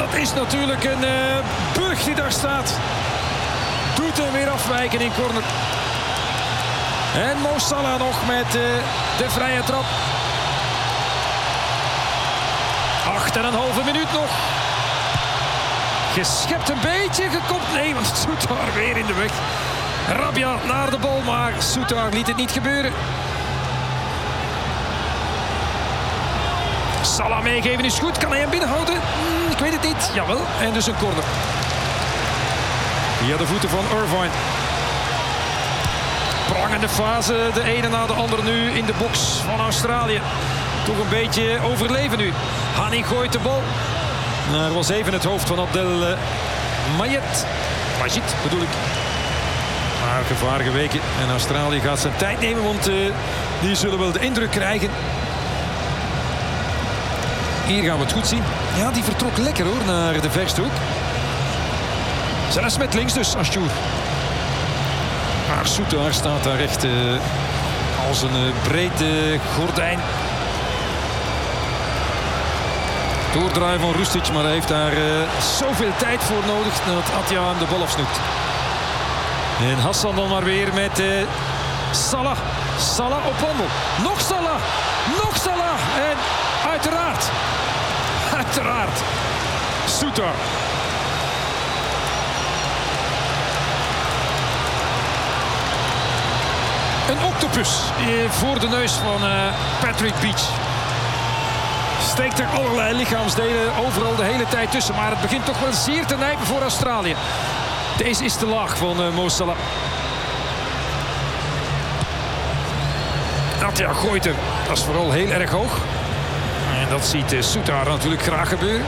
Dat is natuurlijk een bug die daar staat. Doet hem weer afwijken in corner. En Mo Salah nog met de vrije trap. 8,5 minuut nog. Geschept een beetje, gekopt. Nee, want Soutar weer in de weg. Rabia naar de bal, maar Soutar liet het niet gebeuren. Salah meegeven is goed. Kan hij hem binnenhouden? Ik weet het niet. Jawel. En dus een corner. Via de voeten van Irvine. Prangende fase. De ene na de andere nu in de box van Australië. Toch een beetje overleven nu. Hani gooit de bal. Er was even het hoofd van Abdel Majid bedoel ik. Maar gevaar geweken. En Australië gaat zijn tijd nemen, want die zullen wel de indruk krijgen. Hier gaan we het goed zien. Ja, die vertrok lekker hoor, naar de verste hoek. Zelfs met links dus, Ashour. Maar Soutar staat daar echt als een brede gordijn. Doordraaien van Rustic, maar hij heeft daar zoveel tijd voor nodig dat Attia hem de bal afsnoept. En Hassan dan maar weer met Salah. Salah op wandel. Nog Salah. Nog Salah. En uiteraard. Uiteraard. Soutar. Een octopus voor de neus van Patrick Beach. Steekt er allerlei lichaamsdelen overal de hele tijd tussen. Maar het begint toch wel zeer te nijpen voor Australië. Deze is te laag van Mo Salah. Attia gooit hem. Dat is vooral heel erg hoog. En dat ziet Soutar natuurlijk graag gebeuren.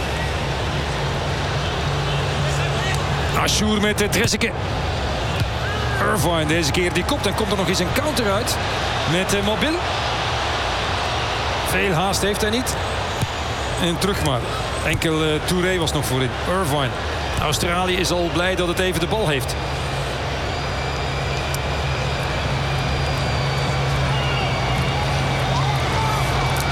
Ashour met Trezeguet. Irvine deze keer die kopt. En komt er nog eens een counter uit. Met Mobil. Veel haast heeft hij niet. En terug maar. Enkel Touré was nog voorin. Irvine. Australië is al blij dat het even de bal heeft.